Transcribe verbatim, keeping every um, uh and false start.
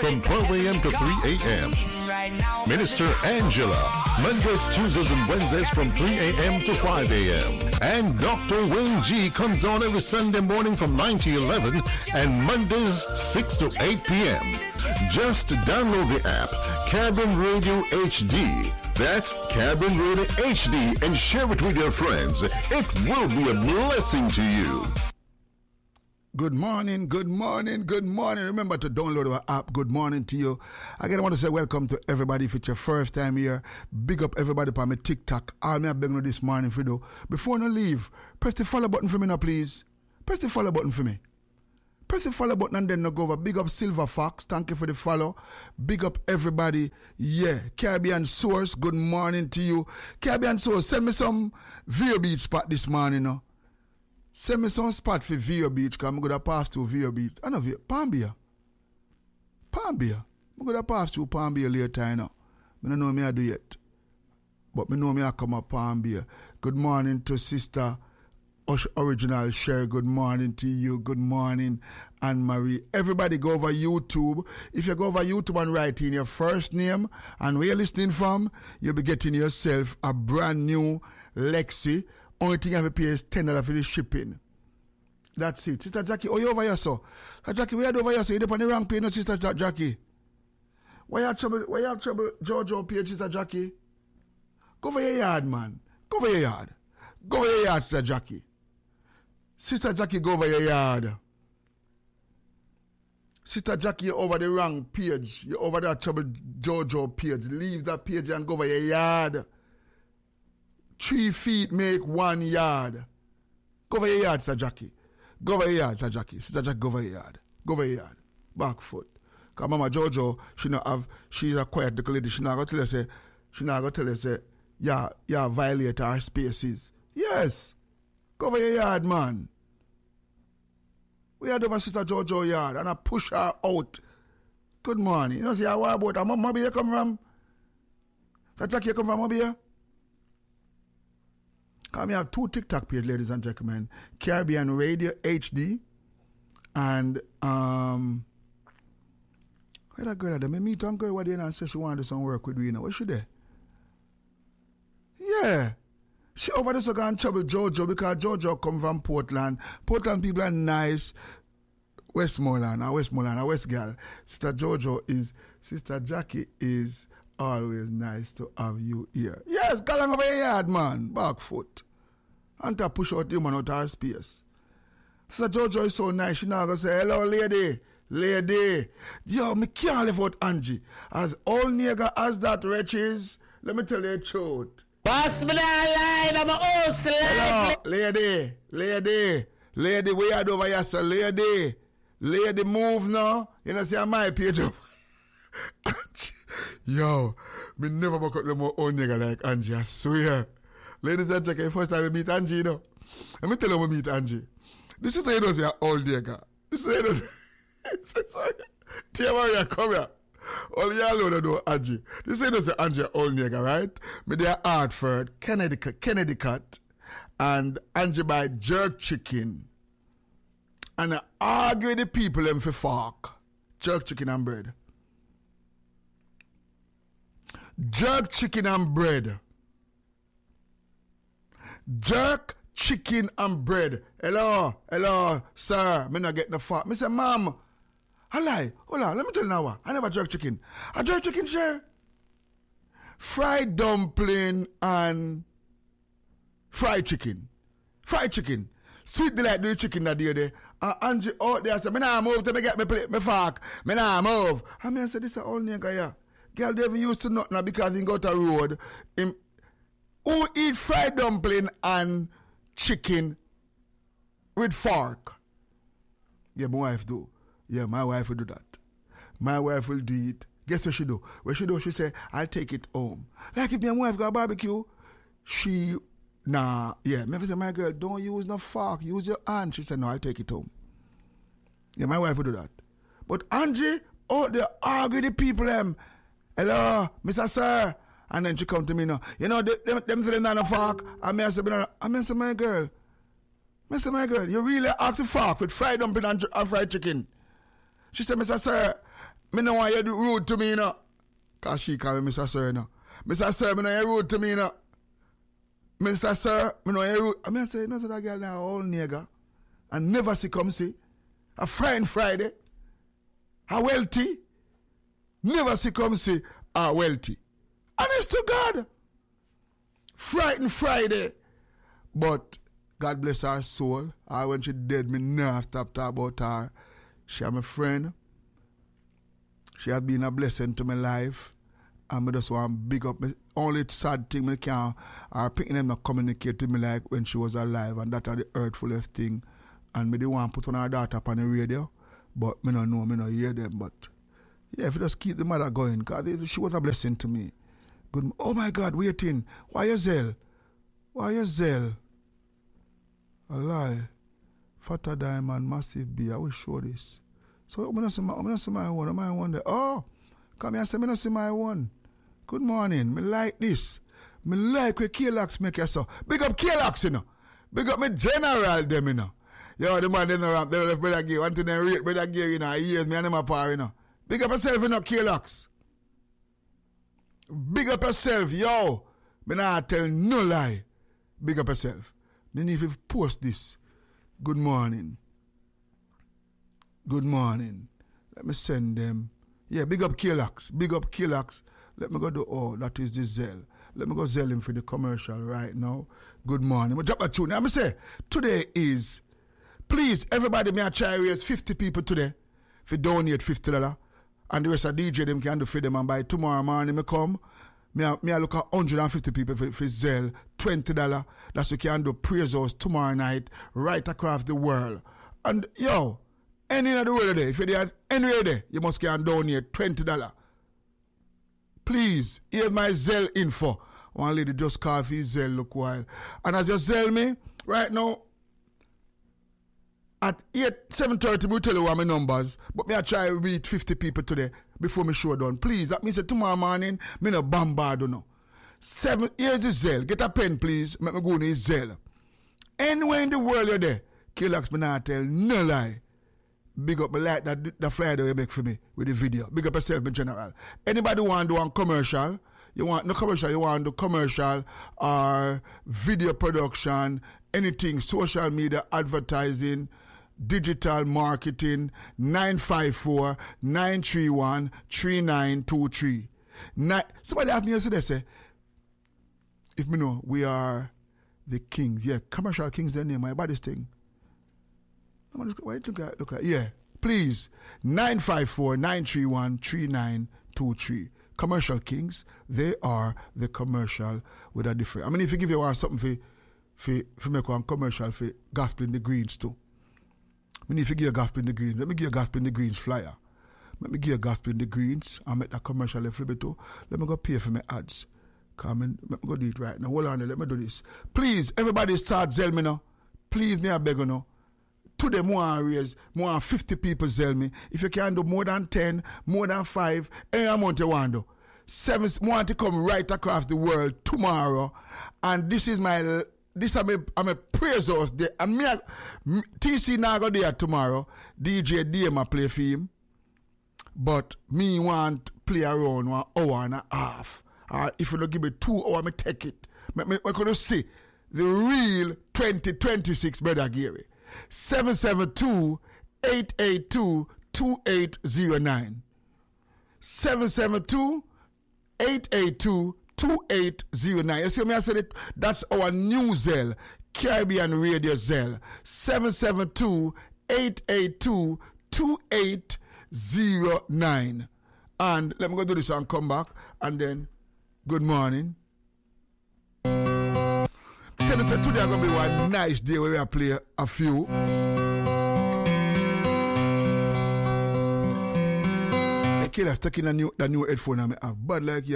from twelve a.m. to three a.m. Minister Angela, Mondays, Tuesdays, and Wednesdays from three a.m. to five a.m. And Doctor Wayne G comes on every Sunday morning from nine to eleven and Mondays six to eight p.m. Just download the app, Caribbean Radio H D. That's Caribbean Radio H D, and share it with your friends. It will be a blessing to you. Good morning, good morning, good morning. Remember to download our app. Good morning to you. Again, I want to say welcome to everybody. If it's your first time here, big up everybody for my TikTok. All me have been this morning for you. Before I leave, press the follow button for me now, please. Press the follow button for me. Press the follow button and then go over. Big up Silver Fox. Thank you for the follow. Big up everybody. Yeah. Caribbean Source. Good morning to you. Caribbean Source, send me some Vero Beach spot this morning. No? Send me some spot for Vero Beach because I'm going to pass through Vero Beach. I know Vero. Palm Beer. Palm Beer. I'm going to pass through Palm Beer later. You know. I don't know me I do yet. But I know me I come up Palm Beer. Good morning to Sister Original Sherry, good morning to you. Good morning, Anne Marie. Everybody go over YouTube. If you go over YouTube and write in your first name and where you're listening from, you'll be getting yourself a brand new Lexi. Only thing you have to pay is ten dollars for the shipping. That's it. Sister Jackie, oh, you over here, so? Sister Jackie, where you over here, so? You're on the wrong page, no, Sister Jackie. Why you have trouble, why you have trouble, Georgia page, Sister Jackie? Go over your yard, man. Go over your yard. Go over your yard, Sister Jackie. Sister Jackie, go over your yard. Sister Jackie, you're over the wrong page. You're over that trouble Jojo page. Leave that page and go over your yard. Three feet make one yard. Go over your yard, Sister Jackie. Go over your yard, Sister Jackie. Sister Jackie, go over your yard. Go over your yard. Back foot. Because Mama Jojo, she not have, she's a quiet little lady. She not going to tell her, say, she not going to tell her, say, yeah, yeah, violate our spaces. Yes. Go over your yard, man. We had over Sister Jojo yard and I push her out. Good morning. You know, see, how about her? Mama, you come from? That Jackie, you come from, Mama? Because we have two TikTok pages, ladies and gentlemen. Caribbean Radio H D and, um, where that girl at? Me meet one girl what day and say she want to do some work with me, you know. Where she there? Yeah. She over there so gone trouble Jojo because Jojo come from Portland. Portland people are nice. Westmoreland, or Westmoreland, or West Girl. Sister Jojo is, Sister Jackie is always nice to have you here. Yes, go along over your yard, man. Back foot. And to push out the man out of her space. Sister Jojo is so nice. She now going to say, hello, lady. Lady. Yo, me can't live out Angie. As old nigga as that wretches, let me tell you the truth. Boss me that line, I'm a old slave. Hello, lady, lady, lady, we are over here, sir, lady. Lady, move now. You know, see on my page up. Yo, me never buck up the more old nigga like Angie, I swear. Ladies and gentlemen, first time we meet Angie, you know. Let me tell you when we meet Angie. This is how you know say old nigga. This is how you know say, Tia Maria, come here. All y'all know know Angie. This is say Angie old nigga, right? Me there Hartford, Kennedy, Connecticut, and Angie by Jerk Chicken. And I argue with the people them for fork. Jerk chicken and bread. Jerk chicken and bread. Jerk chicken and bread. Hello, hello, sir. Me not get no fork. Me say, ma'am. I lie. Hold on, let me tell you now what. I never jerk chicken. I jerk chicken share. Fried dumpling and fried chicken. Fried chicken. Sweet delight do the chicken that day there. Uh, Angie out there said, me nah move till me get me plate, me fork. Me nah move. I mean, I said, this is old nigga here. Girl, they used to not now because he got a road. Him, who eat fried dumpling and chicken with fork? Yeah, my wife do. Yeah, my wife will do that. My wife will do it. Guess what she do? What she do? She say, I'll take it home. Like if my wife got a barbecue, she, nah, yeah. Me say, my girl, don't use no fork. Use your hand. She said, no, I'll take it home. Yeah, my wife will do that. But Angie, oh, they argue the people, them. Hello, Mister Sir. And then she come to me now. You know, them, them, them say, no fork. And me say, I mean, say, my girl. I say, my girl, you really ask the fork with fried dumpling and, and fried chicken. She said, Mister Sir, me no want you do rude to me, you know. Because she call me Mister Sir, you know. Mister Sir, me no you rude to me, you know. Mister Sir, me no you rude. I mean, I say, you know, so that girl now, old nigga. And never see come see. A frying Friday. A wealthy. Never see come see a wealthy. Honest to God. Frightened Friday. But God bless her soul. I when she dead, me never stop talking about her. She is my friend. She has been a blessing to my life. And I just want to big up. Me. Only sad thing I can are picking them not communicate with me like when she was alive. And that are the hurtfulest thing. And me they want to put on her daughter up on the radio. But me don't know, me don't hear them. But yeah, if you just keep the mother going, because she was a blessing to me. Good. Oh my God, waiting. Why you Zell? Why you Zell? A lie. Fatter Diamond, Massive B. I will show this. So I'm not see my, I'm not see my one. I'm not one there. Oh, come here and say me not see my one. Good morning. Me like this. Me like where K-Lax make you so. Big up K-Lax, you know. Big up me general them, you know. Yo, the man them around. They left Brother Gay. One thing they rate Brother Gay, you know. Years me and him apart, you know. Big up yourself, you know, K-Lax. Big up yourself, yo. Me not tell no lie. Big up yourself. Me need to post this. Good morning. Good morning. Let me send them. Yeah, big up K-Lax. Big up K-Lax. Let me go do, oh, that is the Zell. Let me go Zell him for the commercial right now. Good morning. We drop a tune. Now, me say, today is, please, everybody, may I try to raise fifty people today for donate fifty dollars. And the rest of D J them can do for them. And by tomorrow morning, me come, me I, me I look at one hundred fifty people for, for Zell, twenty dollars. That's what you can do praise us tomorrow night, right across the world. And yo, any of the world there, if you're there anywhere there, you must can donate twenty dollars. Please, here's my Zell info. One lady just called for Zell look while. And as you Zell me, right now, at eight, seven thirty, we'll tell you what my numbers. But me I try to read fifty people today before me show done. Please, that means that tomorrow morning, me no bombard, no. Seven, here's the Zell. Get a pen, please. Make me go in Zell. Anywhere in the world you're there, K-Lax me not tell no lie. Big up me like that the flyer that you make for me with the video. Big up yourself in general. Anybody want to do one commercial? You want no commercial, you want to do commercial or video production, anything, social media, advertising, digital marketing, nine five four, nine three one, three nine two three. Nine, somebody asked me yesterday, say, if me know, we are the kings. Yeah, commercial kings, their name, my body's thing. Why you look at, look at, yeah, please, nine five four, nine three one, three nine two three. Commercial kings, they are the commercial with a different. I mean, if you give you one something for, for, for make one commercial for Gospel in the Greens too. I mean, if you give you Gospel in the Greens, let me give you Gospel in the Greens flyer. Let me give you Gospel in the Greens and make that commercial a flip it too. Let me go pay for my ads. Come in, let me go do it right now. Hold on, let me do this. Please, everybody start Zell me now. Please, me I beg you now. Today, more raise, more than fifty people Zell me. If you can do more than ten, more than five, any amount you want to do. Seven, want to come right across the world tomorrow. And this is my, this is my, I'm a praise house day. And me, T C now go there tomorrow. D J D M I play for him. But me want play around one hour and a half. Or if you don't give me two hours, I take it. I going to see the real twenty twenty-six Brother Gary. seven seven two, eight eight two, two eight zero nine. seven seven two, eight eight two, two eight zero nine. You see me I said it? That's our new Zell, Caribbean Radio Zell. seven seven two, eight eight two, two eight zero nine. And let me go do this and come back. And then, good morning. Tell us that today is going to be one nice day where we play a few. Hey, kid, I've taken a new, the new headphone I have. But like you.